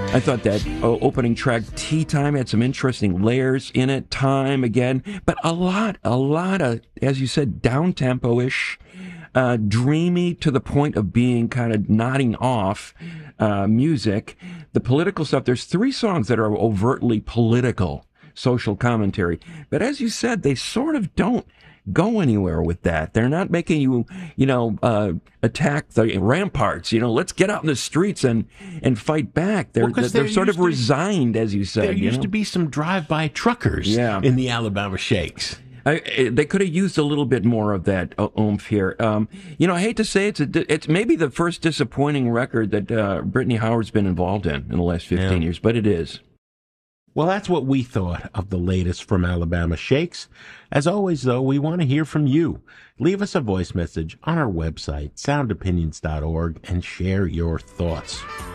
I thought that opening track, Tea Time, had some interesting layers in it. Time again, but a lot of, as you said, down-tempo-ish, dreamy to the point of being kind of nodding off music. The political stuff, there's 3 songs that are overtly political, social commentary. But as you said, they sort of don't go anywhere with that. They're not making you, attack the ramparts. Let's get out in the streets and fight back. They're sort of resigned, as you said. There used to be some drive-by truckers in the Alabama Shakes. They could have used a little bit more of that oomph here. I hate to say it's maybe the first disappointing record that Brittany Howard's been involved in the last 15 years, but it is. Well, that's what we thought of the latest from Alabama Shakes. As always, though, we want to hear from you. Leave us a voice message on our website, soundopinions.org, and share your thoughts.